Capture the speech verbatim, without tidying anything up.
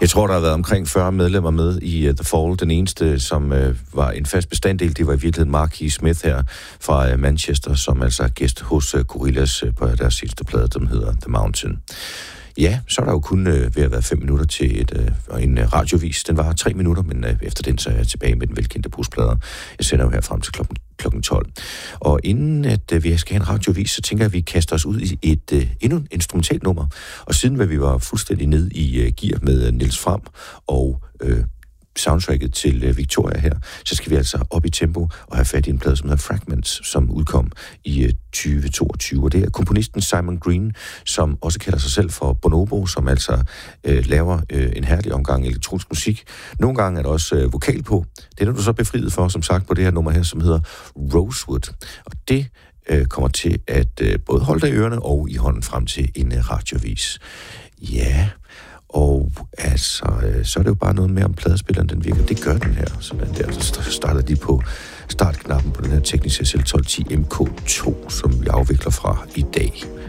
Jeg tror, der har været omkring fyrre medlemmer med i uh, The Fall. Den eneste, som uh, var en fast bestanddel, det var i virkeligheden Marquis Smith her fra uh, Manchester, som altså er gæst hos uh, Gorillaz uh, på deres sidste plade, som hedder The Mountain. Ja, så er der jo kun øh, ved at være fem minutter til et, øh, en øh, radiovis. Den var tre minutter, men øh, efter den så er jeg tilbage med den velkendte busplader. Jeg sender jo her frem til klokken, klokken tolv. Og inden at øh, vi skal have en radiovis, så tænker jeg, at vi kaster os ud i et øh, endnu et instrumentalt nummer. Og siden hvad vi var fuldstændig ned i øh, gear med øh, Niels Fram og øh, soundtracket til uh, Victoria her, så skal vi altså op i tempo og have fat i en plade, som hedder Fragments, som udkom i uh, tyve toogtyve. Og det er komponisten Simon Green, som også kalder sig selv for Bonobo, som altså uh, laver uh, en herlig omgang elektronisk musik. Nogle gange er der også uh, vokal på. Det er du så befriet for, som sagt, på det her nummer her, som hedder Rosewood. Og det uh, kommer til at uh, både holde dig i ørerne og i hånden frem til en uh, radiovis. Ja... Og altså, så er det jo bare noget mere om pladespilleren, den virker. Det gør den her, sådan der. Så starter de på startknappen på den her Technics S L tolv ti M K to, som vi afvikler fra i dag.